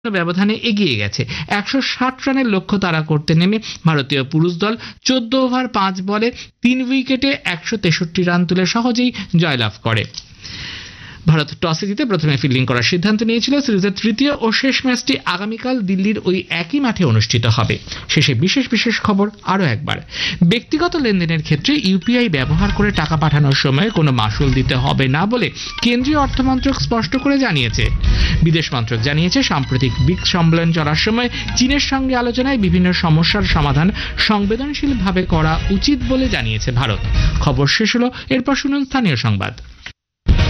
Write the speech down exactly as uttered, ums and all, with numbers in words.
ব্যবধানে এগিয়ে গেছে। একশো ষাট রানের লক্ষ্য তাড়া করতে নেমে ভারতীয় পুরুষ দল চোদ্দ ওভার পাঁচ বলে তিন উইকেটে একশো তেষট্টি রান তুলে সহজেই জয়লাভ করে। ভারত টসে জিতে প্রথমে ফিল্ডিং করার সিদ্ধান্ত নিয়েছিল। সিরিজের তৃতীয় ও শেষ ম্যাচটি আগামীকাল দিল্লির ওই একই মাঠে অনুষ্ঠিত হবে। শেষে বিশেষ বিশেষ খবর আরও একবার। ব্যক্তিগত লেনদেনের ক্ষেত্রে ইউপিআই ব্যবহার করে টাকা পাঠানোর সময় কোনো মাশুল দিতে হবে না বলে কেন্দ্রীয় অর্থমন্ত্রক স্পষ্ট করে জানিয়েছে। বিদেশ মন্ত্রক জানিয়েছে, সাম্প্রতিক ব্রিক্স সম্মেলন চলার সময় চীনের সঙ্গে আলোচনায় বিভিন্ন সমস্যার সমাধান সংবেদনশীলভাবে করা উচিত বলে জানিয়েছে ভারত। খবর শেষ হলো, এরপর শুনুন স্থানীয় সংবাদ।